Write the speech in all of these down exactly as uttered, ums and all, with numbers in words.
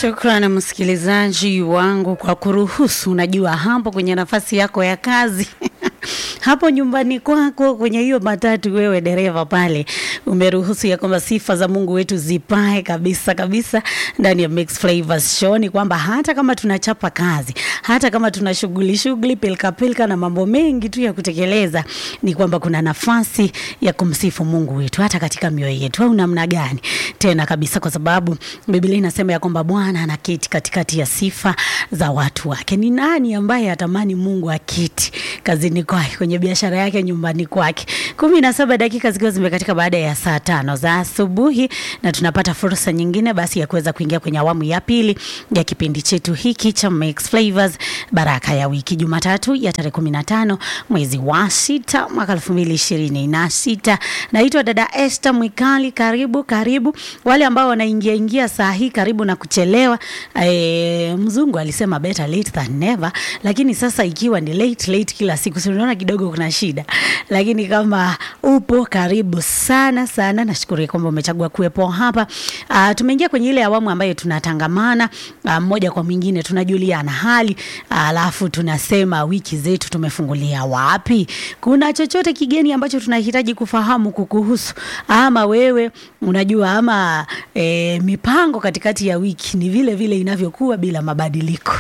Shukrani msikilizaji wangu kwa kuruhusu, unajua hapo kwenye nafasi yako ya kazi hapo nyumbani kwako kwenye hiyo matatu, wewe dereva pale, umeruhusu ya kwamba sifa za Mungu wetu zipae kabisa kabisa ndani ya Mix Flavors Show. Ni kwamba hata kama tunachapa kazi, hata kama tuna shughuli shughuli pilka pilka na mambo mengi tu ya kutekeleza, ni kwamba kuna nafasi ya kumsifu Mungu wetu hata katika mioyo yetu. Au namna gani? Tena kabisa, kwa sababu Biblia inasema ya kwamba Bwana anaketi katikati ya sifa za watu wake. Ni nani ambaye atamani Mungu aketi kazini kwake, kwenye biashara yake, nyumbani kwake? kumi na saba dakika zikiwa zimekatika baada ya saa tano za asubuhi, na tunapata fursa nyingine basi ya kuweza kuingia kwenye awamu ya pili ya kipindi chetu hiki cha Mix Flavors, baraka ya wiki, Jumatatu ya tarehe kumi na tano mwezi wa sita mwaka elfu mbili ishirini na sita. Naitwa dada Esther Mwikali. Karibu karibu wale ambao wanaingia ingia saa hii, karibu na kuchelewa. E, mzungu alisema better late than never, lakini sasa ikiwa ni late late kila siku, unaona kidogo kuna shida. Lakini kama upo, karibu sana sana. Nashukuru kwamba umechagua kuwepo hapa. Uh, tumeingia kwenye ile awamu ambayo tunatangamana uh, mmoja kwa mwingine, tunajuliana hali, alafu uh, tunasema wiki zetu tumefungulia wapi. Kuna chochote kigeni ambacho tunahitaji kufahamu kukuhusu, ama wewe unajua, ama e, mipango katikati ya wiki ni vile vile inavyokuwa bila mabadiliko.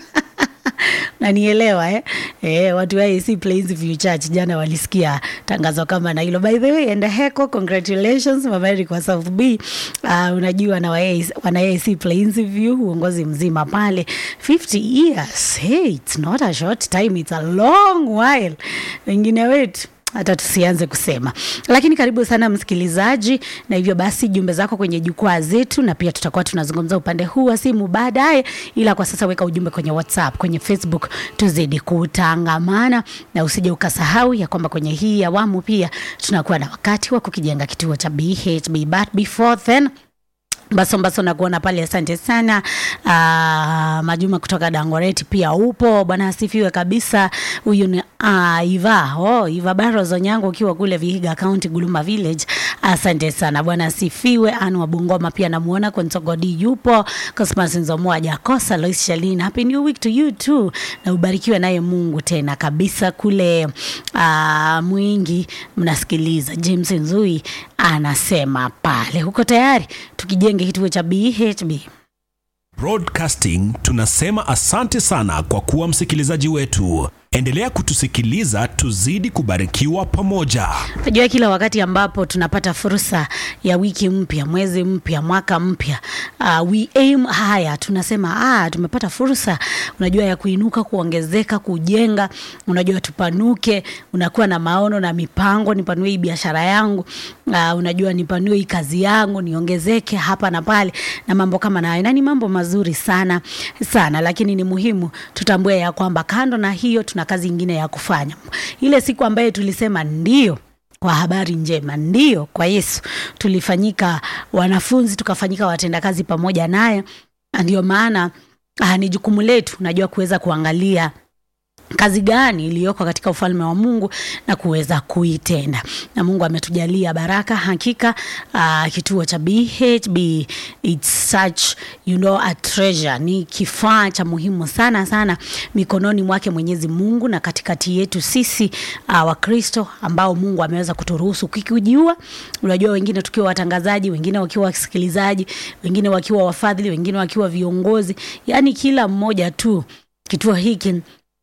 Na nielewa eh eh watu wa A C Plainsview Church jana walisikia tangazo kama na hilo. By the way, and heko, congratulations Mama kwa South B. Uh, unajua na wana A C Plainsview, uongozi mzima pale, fifty years. Hey, it's not a short time, it's a long while. Wengine wetu hata tusianze kusema. Lakini karibu sana msikilizaji, na hivyo basi jumbe zako kwenye jukwaa zetu, na pia tutakuwa tunazungumza upande huu wa simu baadaye, ila kwa sasa weka ujumbe kwenye WhatsApp, kwenye Facebook, tuzidi kutangamana. Na usije ukasahau ya kwamba kwenye hii awamu pia tunakuwa na wakati wa kukijenga kituo cha B H B. But before then, Baso mbaso na kuona pale, asante sana. Uh, Majuma kutoka Dangoreti pia upo. Bwana asifiwe kabisa. Huyu ni uh, Iva. Oh, Iva Barozo Nyango ukiwa kule Vihiga County, Guluma Village. Asante sana. Bwana asifiwe. Anu wa Bungoma pia namuona. Kontogodi yupo. Cosmas Nzomoa Jakosa, Lois Shalina. Happy New Week to you too. Na ubarikiwe naye Mungu tena kabisa kule uh, Mwingi mnasikiliza. James Nzui anasema pale. Huko tayari tukijenge kituo cha B H B Broadcasting. Tunasema asante sana kwa kuwa msikilizaji wetu. Endelea kutusikiliza, tuzidi kubarikiwa pamoja. Unajua kila wakati ambapo tunapata fursa ya wiki mpya, mwezi mpya, mwaka mpya, uh, we aim higher. Tunasema ah tumepata fursa, unajua, ya kuinuka, kuongezeka, kujenga, unajua tupanuke, unakuwa na maono na mipango, nipanue hii biashara yangu, uh, unajua nipanue hii kazi yangu, niongezeke hapa na pale na mambo kama na hayo. Ni mambo mazuri sana sana, lakini ni muhimu tutambue ya kwamba kando na hiyo tuna kazi nyingine ya kufanya. Ile siku ambayo tulisema ndio kwa habari njema, ndio kwa Yesu, tulifanyika wanafunzi, tukafanyika watendakazi pamoja naye. Ndio maana ah, ni jukumu letu, unajua, kuweza kuangalia kazi gani iliyoko katika ufalme wa Mungu na kuweza kuitenda. Na Mungu ametujalia baraka hakika. Uh, kituo cha B H B, it's such, you know, a treasure. Ni kifaa cha muhimu sana sana mikononi mwake Mwenyezi Mungu, na katikati yetu sisi uh, wa Kristo ambao Mungu ameweza kuturuhusu kukijua. Unajua, wengine tukiwa watangazaji, wengine wakiwa wasikilizaji, wengine wakiwa wafadhili, wengine wakiwa viongozi, yani kila mmoja tu. Kituo hiki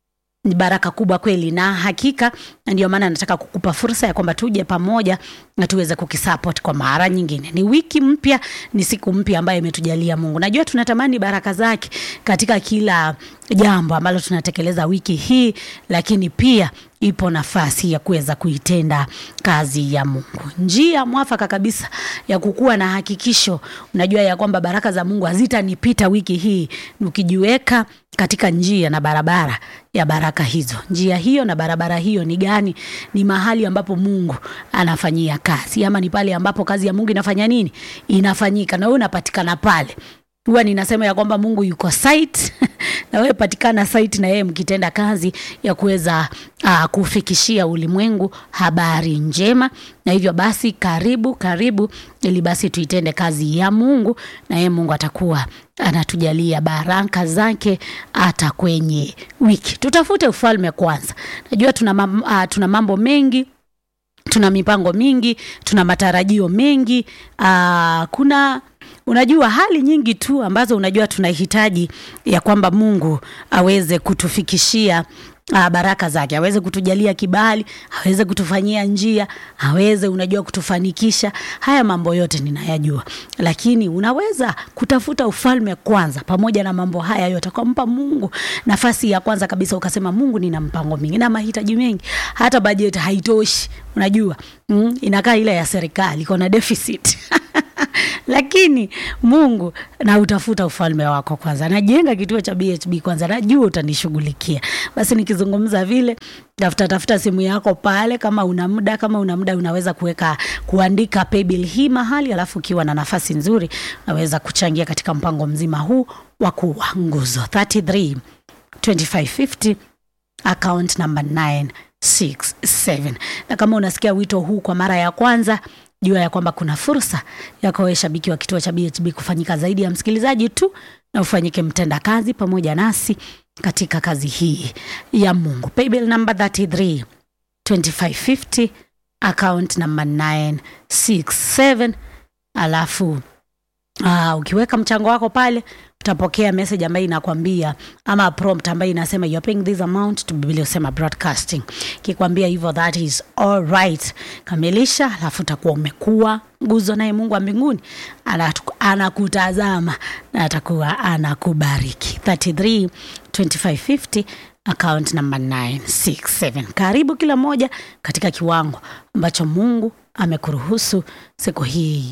ni baraka kubwa kweli, na hakika ndio maana nataka kukupa fursa ya kwamba tuje pamoja na tuweze kukisupport kwa mara nyingine. Ni wiki mpya, ni siku mpya ambayo imetujalia Mungu. Najua tunatamani baraka zake katika kila jambo ambalo tunatekeleza wiki hii, lakini pia ipo nafasi ya kuweza kuitenda kazi ya Mungu. Njia mwafaka kabisa ya kukua na hakikisho, unajua, ya kwamba baraka za Mungu hazitanipita wiki hii, ukijiweka katika njia na barabara ya baraka hizo. Njia hiyo na barabara hiyo ni gani? Ni mahali ambapo Mungu anafanyia kazi, ama ni pale ambapo kazi ya Mungu inafanya nini? Inafanyika, na wewe unapatikana pale. Huwa ninasema ya kwamba Mungu yuko site na wewe patikana site na yeye mkitenda kazi ya kuweza uh, kufikishia ulimwengu habari njema. Na hivyo basi karibu karibu ili basi tuitende kazi ya Mungu, na yeye Mungu atakuwa anatujalia baraka zake hata kwenye wiki. Tutafute ufalme kwanza. Najua tuna mam, uh, tuna mambo mengi, tuna mipango mingi, tuna matarajio mengi, uh, kuna unajua hali nyingi tu ambazo unajua tunahitaji ya kwamba Mungu aweze kutufikishia Uh, baraka zake, aweze kutujalia kibali, aweze kutufanyia njia, aweze unajua kutufanikisha. Haya mambo yote ninayajua, lakini unaweza kutafuta ufalme kwanza pamoja na mambo haya yote, kumpa Mungu nafasi ya kwanza kabisa. Ukasema Mungu, nina mpango mingi na mahitaji mengi, hata budget haitoshi. Unajua mm, inakaa ile ya serikali iko na deficit lakini Mungu, na utafuta ufalme wako kwanza, najenga kituo cha B H B kwanza, najua utanishughulikia. Basi nikizungumza vile, tafuta tafuta simu yako pale, kama una muda kama una muda unaweza kuweka kuandika pay bill hii mahali, alafu ukiwa na nafasi nzuri unaweza kuchangia katika mpango mzima huu wa kuwa nguzo. thirty-three twenty-five fifty account number nine six seven. Na kama unasikia wito huu kwa mara ya kwanza, jua ya kwamba kuna fursa ya kwa shabiki wa kituo cha B H B kufanyika zaidi ya msikilizaji tu, na ufanyike mtenda kazi pamoja nasi katika kazi hii ya Mungu. Paybill number thirty-three twenty-five fifty account number nine six seven. Alafu uh, ukiweka mchango wako pale, utapokea message ambayo inakwambia, ama prompt ambayo inasema you are paying this amount to Biblia Usema Broadcasting. Kikwambia hivyo, that is all right. Kamilisha, alafu utakuwa umekuwa nguzo, naye Mungu wa mbinguni anakutazama na atakuwa anakubariki. thirty-three twenty-five fifty account number nine six seven. Karibu kila moja katika kiwango ambacho Mungu amekuruhusu siku hii